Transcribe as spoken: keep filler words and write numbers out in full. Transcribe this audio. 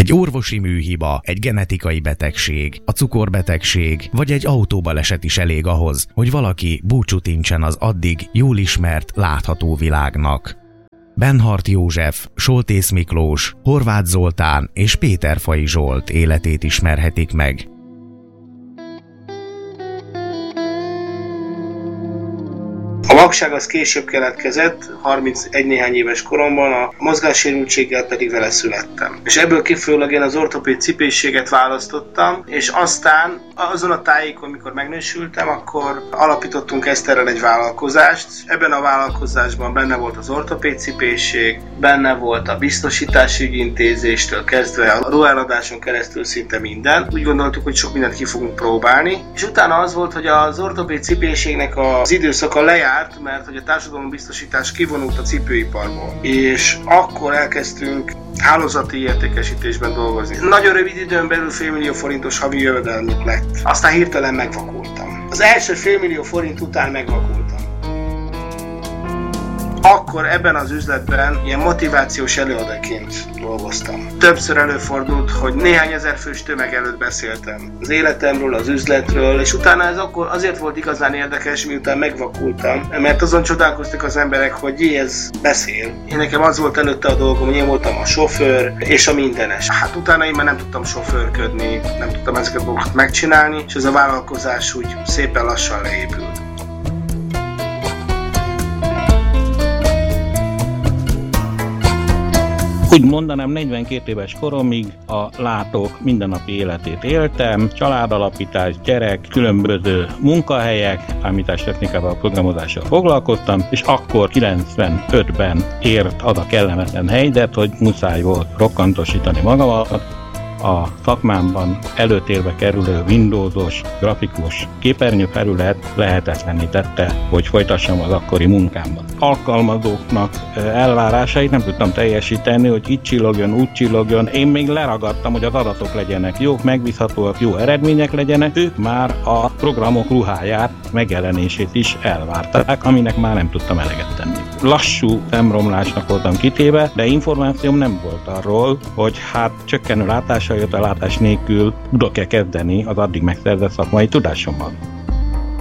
Egy orvosi műhiba, egy genetikai betegség, a cukorbetegség vagy egy autóbaleset is elég ahhoz, hogy valaki búcsút intsen az addig jól ismert, látható világnak. Benhart József, Soltész Miklós, Horváth Zoltán és Péterfai Zsolt életét ismerhetik meg. A vakság az később keletkezett, harmincegy néhány éves koromban, a mozgássérültséggel pedig vele születtem. És ebből kifolyólag én az ortopéd cipészséget választottam, és aztán azon a tájékon, mikor megnősültem, akkor alapítottunk Eszterrel egy vállalkozást. Ebben a vállalkozásban benne volt az ortopéd cipészség, benne volt a biztosítási ügyintézéstől kezdve a ruháladáson keresztül szinte minden. Úgy gondoltuk, hogy sok mindent ki fogunk próbálni. És utána az volt, hogy az ortopéd cipészségnek az időszaka lejárt, mert hogy a társadalombiztosítás kivonult a cipőiparból. És akkor elkezdtünk hálózati értékesítésben dolgozni. Nagyon rövid időn belül félmillió forintos havi jövedelmük lett. Aztán hirtelen megvakultam. Az első félmillió forint után megvakultam. Akkor ebben az üzletben ilyen motivációs előadóként dolgoztam. Többször előfordult, hogy néhány ezer fős tömeg előtt beszéltem az életemről, az üzletről, és utána ez akkor azért volt igazán érdekes, miután megvakultam, mert azon csodálkoztak az emberek, hogy jé, ez beszél. Én nekem az volt előtte a dolgom, hogy én voltam a sofőr és a mindenes. Hát utána én már nem tudtam sofőrködni, nem tudtam ezeket a dolgokat megcsinálni, és ez a vállalkozás úgy szépen lassan leépült. Úgy mondanám, negyvenkét éves koromig a látók mindennapi életét éltem, családalapítás, gyerek, különböző munkahelyek, számítástechnikával, programozással foglalkoztam, és akkor kilencvenötben ért az a kellemetlen helyzet, hogy muszáj volt rokkantosítani magamat. A szakmámban előtérbe kerülő Windowsos, grafikus képernyőfelület lehetetlenné tette, hogy folytassam az akkori munkámban. Alkalmazóknak elvárásait nem tudtam teljesíteni, hogy itt csillogjon, úgy csillogjon. Én még leragadtam, hogy az adatok legyenek jók, megbízhatóak, jó eredmények legyenek. Ők már a programok ruháját, megjelenését is elvárták, aminek már nem tudtam eleget tenni. Lassú szemromlásnak voltam kitéve, de információm nem volt arról, hogy hát csökkenő látással jött a látás nélkül tudok-e kezdeni az addig megszerzett szakmai tudásommal.